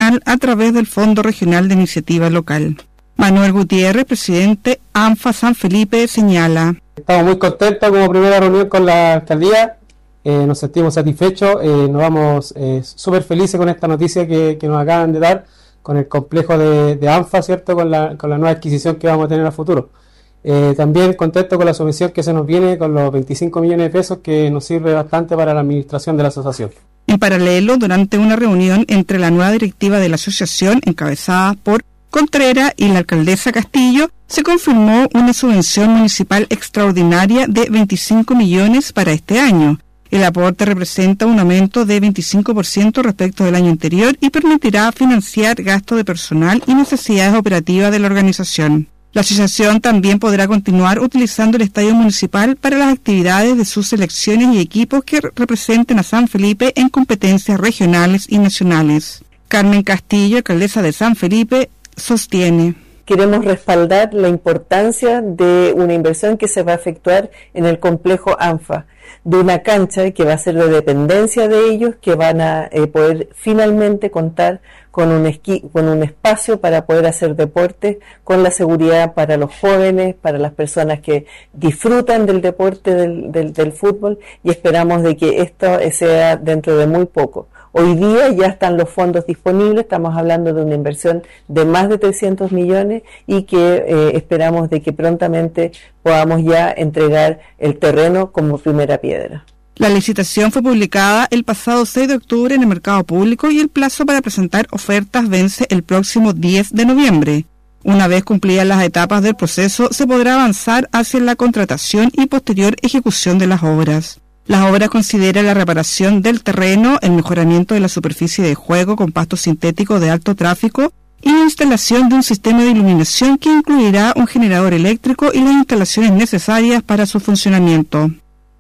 regional a través del Fondo Regional de Iniciativa Local. Manuel Gutiérrez, presidente ANFA San Felipe, señala: estamos muy contentos como primera reunión con la alcaldía, nos sentimos satisfechos, nos vamos súper felices con esta noticia que nos acaban de dar, con el complejo de ANFA, ¿cierto? Con la nueva adquisición que vamos a tener a futuro. También contento con la subvención que se nos viene con los 25 millones de pesos, que nos sirve bastante para la administración de la asociación. En paralelo, durante una reunión entre la nueva directiva de la asociación, encabezada por Contreras y la alcaldesa Castillo, se confirmó una subvención municipal extraordinaria de 25 millones para este año. El aporte representa un aumento de 25% respecto del año anterior y permitirá financiar gasto de personal y necesidades operativas de la organización. La asociación también podrá continuar utilizando el estadio municipal para las actividades de sus selecciones y equipos que representen a San Felipe en competencias regionales y nacionales. Carmen Castillo, alcaldesa de San Felipe, sostiene: queremos respaldar la importancia de una inversión que se va a efectuar en el complejo ANFA, de una cancha que va a ser de dependencia de ellos, que van a poder finalmente contar con un espacio para poder hacer deporte, con la seguridad para los jóvenes, para las personas que disfrutan del deporte del fútbol, y esperamos de que esto sea dentro de muy poco. Hoy día ya están los fondos disponibles, estamos hablando de una inversión de más de 300 millones y que esperamos de que prontamente podamos ya entregar el terreno como primera piedra. La licitación fue publicada el pasado 6 de octubre en el mercado público y el plazo para presentar ofertas vence el próximo 10 de noviembre. Una vez cumplidas las etapas del proceso, se podrá avanzar hacia la contratación y posterior ejecución de las obras. Las obras consideran la reparación del terreno, el mejoramiento de la superficie de juego con pasto sintético de alto tráfico y la instalación de un sistema de iluminación que incluirá un generador eléctrico y las instalaciones necesarias para su funcionamiento.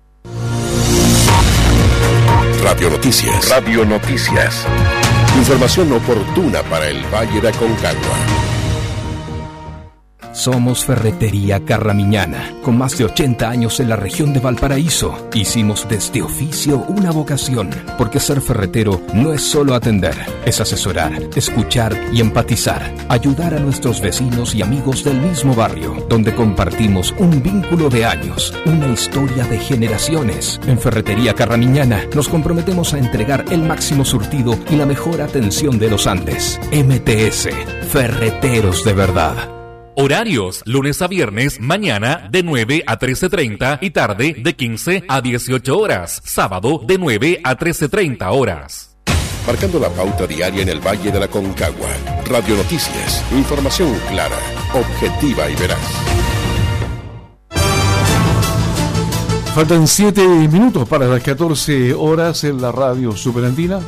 Radio Noticias. Radio Noticias. Información oportuna para el Valle de Aconcagua. Somos Ferretería Carramiñana, con más de 80 años en la región de Valparaíso. Hicimos de este oficio una vocación, porque ser ferretero no es solo atender, es asesorar, escuchar y empatizar, ayudar a nuestros vecinos y amigos del mismo barrio, donde compartimos un vínculo de años, una historia de generaciones. En Ferretería Carramiñana nos comprometemos a entregar el máximo surtido y la mejor atención de los Andes. MTS, Ferreteros de verdad. Horarios, lunes a viernes, mañana de 9 a 13:30 y tarde de 15 a 18 horas. Sábado de 9 a 13:30 horas. Marcando la pauta diaria en el Valle de la Aconcagua. Radio Noticias, información clara, objetiva y veraz. Faltan 7 minutos para las 14 horas en la radio Superandina.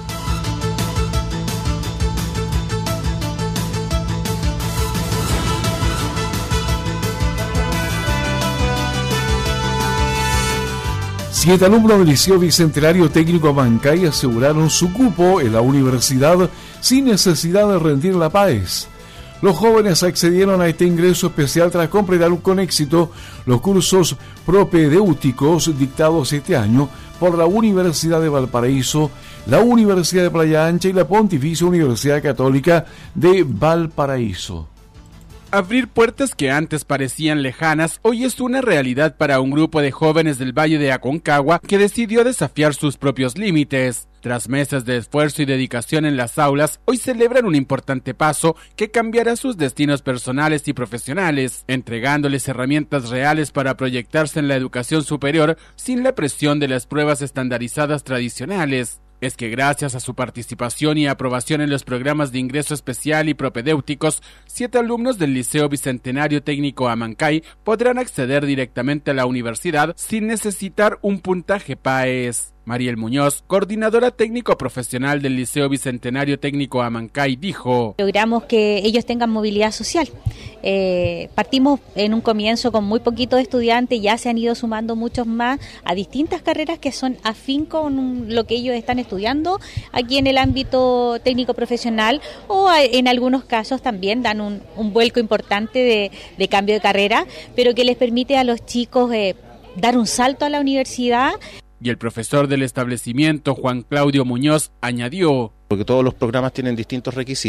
Siete alumnos del Liceo Bicentenario Técnico Amancay aseguraron su cupo en la universidad sin necesidad de rendir la PAES. Los jóvenes accedieron a este ingreso especial tras completar con éxito los cursos propedéuticos dictados este año por la Universidad de Valparaíso, la Universidad de Playa Ancha y la Pontificia Universidad Católica de Valparaíso. Abrir puertas que antes parecían lejanas, hoy es una realidad para un grupo de jóvenes del Valle de Aconcagua que decidió desafiar sus propios límites. Tras meses de esfuerzo y dedicación en las aulas, hoy celebran un importante paso que cambiará sus destinos personales y profesionales, entregándoles herramientas reales para proyectarse en la educación superior sin la presión de las pruebas estandarizadas tradicionales. Es que gracias a su participación y aprobación en los programas de ingreso especial y propedéuticos, 7 alumnos del Liceo Bicentenario Técnico Amancay podrán acceder directamente a la universidad sin necesitar un puntaje PAES. Mariel Muñoz, coordinadora técnico profesional del Liceo Bicentenario Técnico Amancay, dijo: logramos que ellos tengan movilidad social. Partimos en un comienzo con muy poquitos estudiantes, ya se han ido sumando muchos más a distintas carreras que son afín con lo que ellos están estudiando aquí en el ámbito técnico profesional, o en algunos casos también dan un vuelco importante de cambio de carrera, pero que les permite a los chicos dar un salto a la universidad. Y el profesor del establecimiento, Juan Claudio Muñoz, añadió: porque todos los programas tienen distintos requisitos.